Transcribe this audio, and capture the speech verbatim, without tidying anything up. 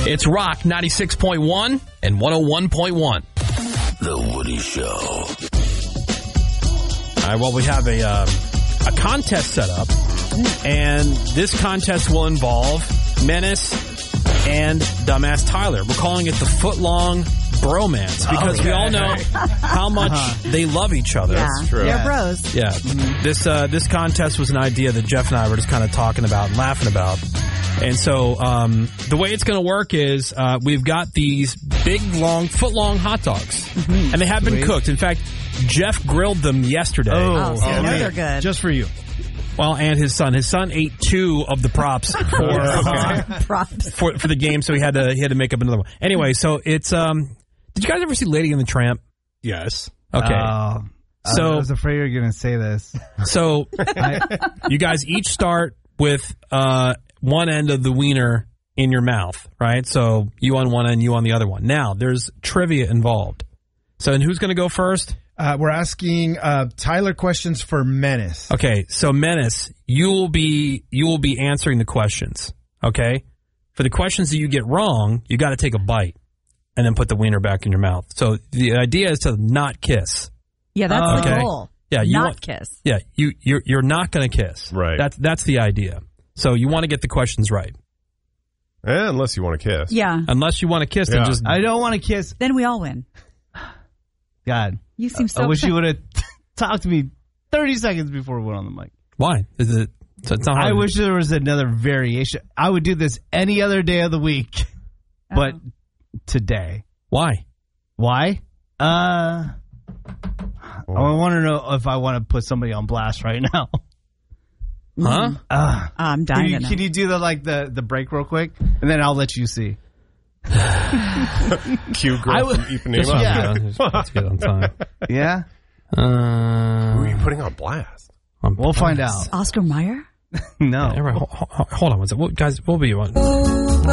It's Rock ninety-six point one and one oh one point one. The Woody Show. All right, well, we have a, um, a contest set up, and this contest will involve Menace and Dumbass Tyler. We're calling it the Footlong Bromance because okay. we all know how much uh-huh. they love each other. Yeah, That's true. They're yeah. bros. Yeah. Mm-hmm. This uh, this contest was an idea that Jeff and I were just kind of talking about and laughing about. And so um, the way it's going to work is uh, we've got these big, long, foot-long hot dogs, mm-hmm. and they have been Sweet. cooked. In fact, Jeff grilled them yesterday. Oh, oh so you know they're good. Just for you. Well, and his son. His son ate two of the props for uh, props for for the game, so he had to he had to make up another one. Anyway, so it's um. Did you guys ever see Lady and the Tramp? Yes. Okay. Uh, so I was afraid you were going to say this. So I, you guys each start with uh one end of the wiener in your mouth, right? So you on one end, you on the other one. Now there's trivia involved. So and who's going to go first? Uh, we're asking uh, Tyler questions for Menace. Okay, so Menace, you will be you will be answering the questions. Okay, for the questions that you get wrong, you got to take a bite and then put the wiener back in your mouth. So the idea is to not kiss. Yeah, that's uh, the okay? goal. Yeah, you not want, kiss. Yeah, you you're you're not going to kiss. Right. That's that's the idea. So you want to get the questions right. Eh, unless you want to kiss. Yeah. Unless you want to kiss, yeah. then just I don't want to kiss. Then we all win. God. You seem so I wish upset. you would have talked to me thirty seconds before we went on the mic. Why? Is it? So it's not I hard. wish there was another variation. I would do this any other day of the week, oh. but today. Why? Why? Uh, oh. I want to know if I want to put somebody on blast right now. Huh? Uh, I'm dying can you, to know. Can you do the like the, the break real quick, and then I'll let you see. Cue girl I would, from Ipanema. Yeah. Let's get on time. Yeah. Uh, Who are you putting on blast? on We'll blast. find out. Oscar Mayer? No. Yeah, right, hold, hold on one second. Well, guys, we'll be one.